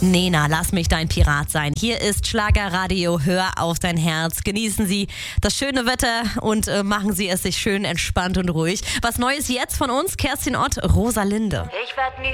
Nena, lass mich dein Pirat sein. Hier ist Schlagerradio, hör auf dein Herz. Genießen Sie das schöne Wetter und machen Sie es sich schön entspannt und ruhig. Was Neues jetzt von uns, Kerstin Ott, Rosalinde. Ich werd nie